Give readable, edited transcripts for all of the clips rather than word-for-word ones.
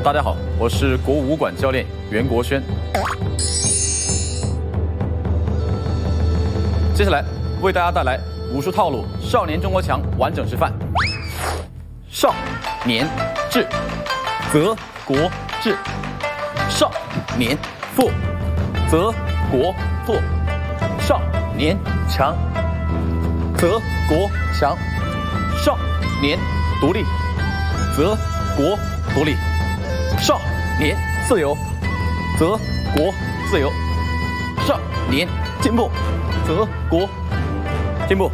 大家好，我是国武馆教练袁国轩。接下来为大家带来武术套路少年中国强完整示范。少年智，则国智；少年富，则国富；少年强，则国强；少年独立，则国独立；少年自由，则国自由；少年进步，则国进步。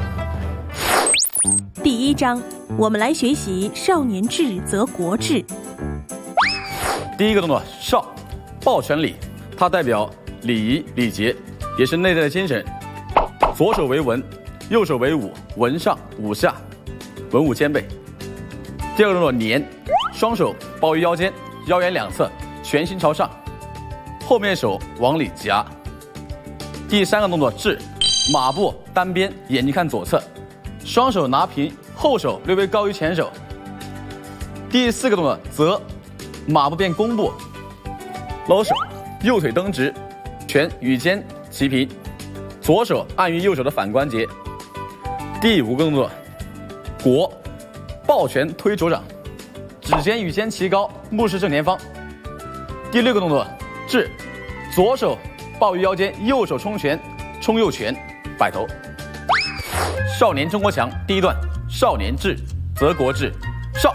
第1章，我们来学习少年智则国智。 第一个动作，少，抱拳礼，它代表礼仪礼节，也是内在的精神。左手为文，右手为武，文上武下，文武兼备。第二个动作，年，双手抱于腰间，腰圆两侧，拳心朝上，后面手往里夹。第三个动作，智，马步单边，眼睛看左侧，双手拿平，后手略微高于前手。第四个动作，则，马步变弓步，搂手，右腿蹬直，拳与肩齐平，左手按于右手的反关节。第五个动作，国，抱拳推手掌，指尖与肩齐高，目视正前方。第六个动作，智，左手抱于腰间，右手冲拳，冲右拳，摆头。少年中国强第一段，少年智则国智。少，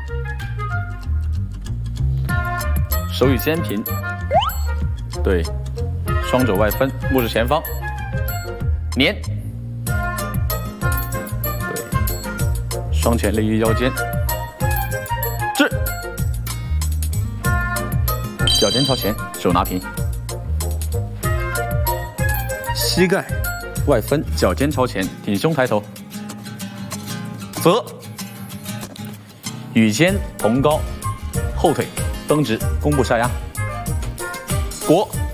手与肩平，对，双肘外分，目视前方。年，对，双拳立于腰间。智，脚尖朝前，手拿平，膝盖外分，脚尖朝前，挺胸抬头。则，与肩同高，后腿蹬直，弓步下压。国，